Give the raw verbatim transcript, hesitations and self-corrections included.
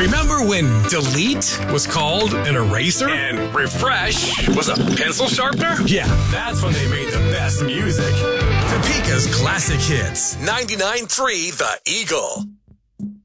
Remember when delete was called an eraser? And refresh was a pencil sharpener? Yeah, That's when they made the best music. Topeka's classic hits. ninety-nine point three The Eagle.